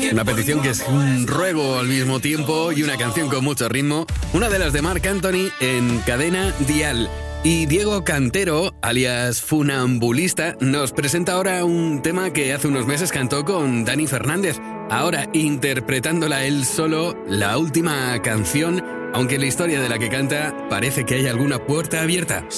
Una petición que es un ruego al mismo tiempo y una canción con mucho ritmo. Una de las de Marc Anthony en Cadena Dial. Y Diego Cantero, alias Funambulista, nos presenta ahora un tema que hace unos meses cantó con Dani Fernández. Ahora interpretándola él solo, la última canción, aunque en la historia de la que canta parece que hay alguna puerta abierta.